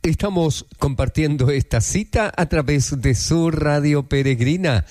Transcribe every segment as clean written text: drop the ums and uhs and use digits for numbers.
Estamos compartiendo esta cita a través de su Radio Peregrina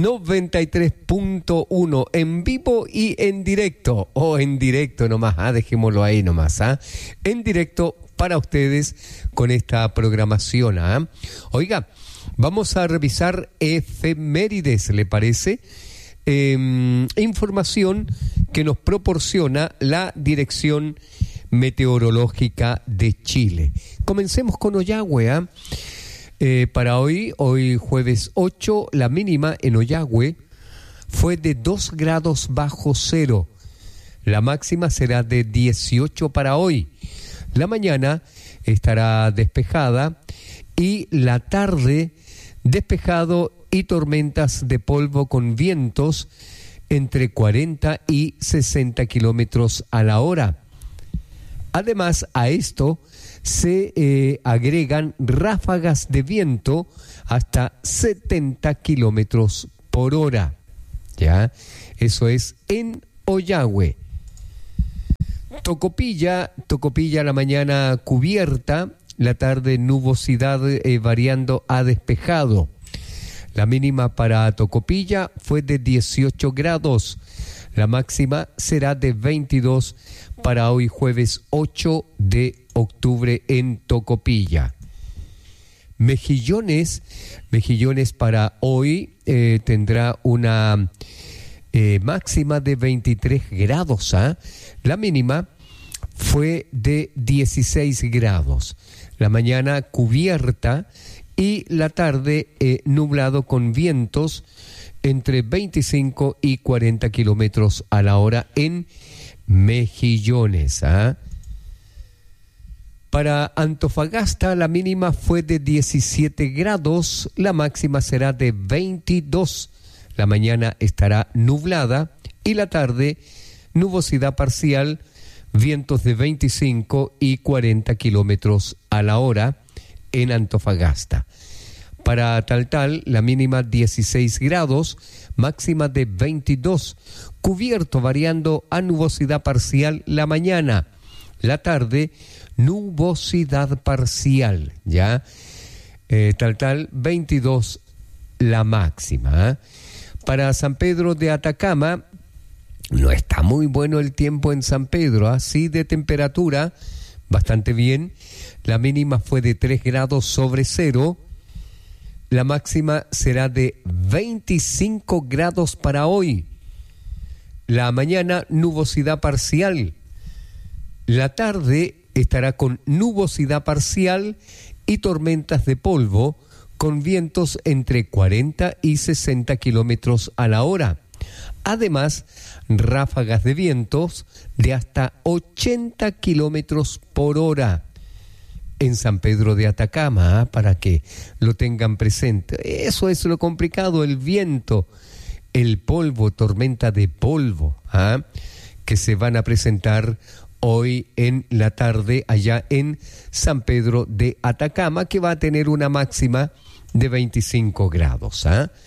93.1 en vivo y en directo, o en directo nomás, dejémoslo ahí nomás, en directo para ustedes con esta programación. Oiga, vamos a revisar efemérides, ¿le parece? Información que nos proporciona la Dirección Meteorológica de Chile. Comencemos con Ollagüe. Para hoy jueves 8, la mínima en Ollagüe fue de 2 grados bajo cero. La máxima será de 18 para hoy. La mañana estará despejada y la tarde despejado y tormentas de polvo con vientos entre 40 y 60 kilómetros a la hora. Además, a esto se agregan ráfagas de viento hasta 70 kilómetros por hora. ¿Ya? Eso es en Ollagüe. Tocopilla la mañana cubierta, la tarde nubosidad variando a despejado. La mínima para Tocopilla fue de 18 grados. La máxima será de 22 para hoy jueves 8 de octubre en Tocopilla. Mejillones para hoy tendrá una máxima de 23 grados. La mínima fue de 16 grados. La mañana cubierta y la tarde nublado con vientos entre 25 y 40 kilómetros a la hora en Mejillones. Para Antofagasta la mínima fue de 17 grados, la máxima será de 22. La mañana estará nublada y la tarde nubosidad parcial, vientos de 25 y 40 kilómetros a la hora en Antofagasta. Para Taltal, la mínima 16 grados, máxima de 22, cubierto variando a nubosidad parcial la mañana. La tarde, nubosidad parcial, ¿ya? Taltal, 22 la máxima. Para San Pedro de Atacama, no está muy bueno el tiempo en San Pedro, así de temperatura, bastante bien. La mínima fue de 3 grados sobre cero. La máxima será de 25 grados para hoy. La mañana, nubosidad parcial. La tarde estará con nubosidad parcial y tormentas de polvo con vientos entre 40 y 60 kilómetros a la hora. Además, ráfagas de vientos de hasta 80 kilómetros por hora. En San Pedro de Atacama, para que lo tengan presente. Eso es lo complicado, el viento, el polvo, tormenta de polvo, que se van a presentar hoy en la tarde allá en San Pedro de Atacama, que va a tener una máxima de 25 grados.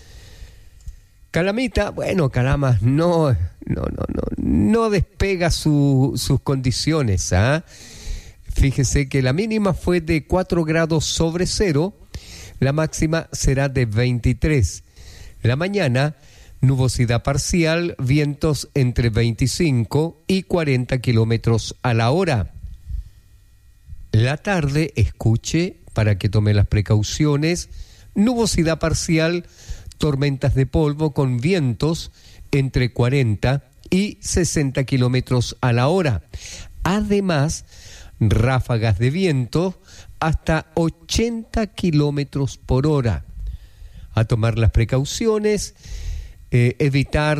Calamita, bueno, Calama no despega sus condiciones, Fíjese que la mínima fue de 4 grados sobre cero, la máxima será de 23. La mañana, nubosidad parcial, vientos entre 25 y 40 kilómetros a la hora. La tarde, escuche para que tome las precauciones, nubosidad parcial, tormentas de polvo con vientos entre 40 y 60 kilómetros a la hora. Además, ráfagas de viento hasta 80 kilómetros por hora. A tomar las precauciones, evitar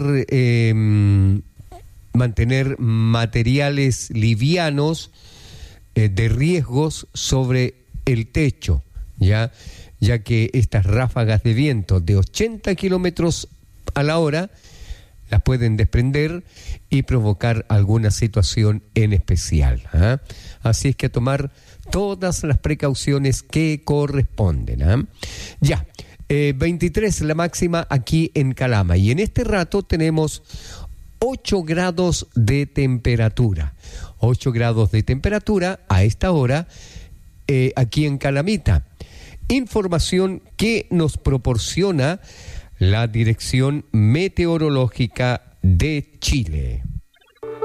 mantener materiales livianos de riesgos sobre el techo, ya que estas ráfagas de viento de 80 kilómetros a la hora las pueden desprender y provocar alguna situación en especial. Así es que a tomar todas las precauciones que corresponden. 23 la máxima aquí en Calama. Y en este rato tenemos 8 grados de temperatura. 8 grados de temperatura a esta hora aquí en Calamita. Información que nos proporciona la Dirección Meteorológica de Chile.